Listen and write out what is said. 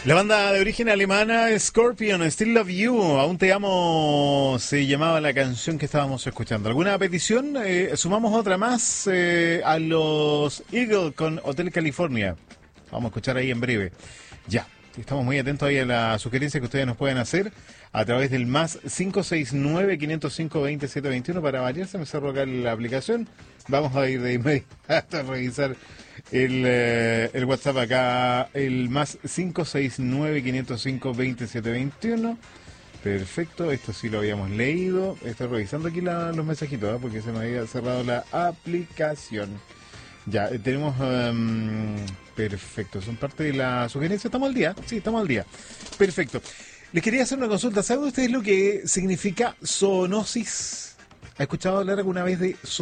La banda de origen alemana Scorpion, Still Love You, Aún Te Amo, se llamaba la canción que estábamos escuchando. ¿Alguna petición? Sumamos otra más a los Eagles con Hotel California. Vamos a escuchar ahí en breve. Ya, estamos muy atentos ahí a la sugerencia que ustedes nos pueden hacer a través del más 569-505-2721. Para variar, se me cerró acá la aplicación. Vamos a ir de inmediato a revisar el WhatsApp acá, el más 569-505-2721. Perfecto, esto sí lo habíamos leído. Estoy revisando aquí los mensajitos, porque se me había cerrado la aplicación. Ya, tenemos... perfecto, son parte de la sugerencia. ¿Estamos al día? Sí, estamos al día. Perfecto. Les quería hacer una consulta. ¿Saben ustedes lo que significa zoonosis? ¿Ha escuchado hablar alguna vez de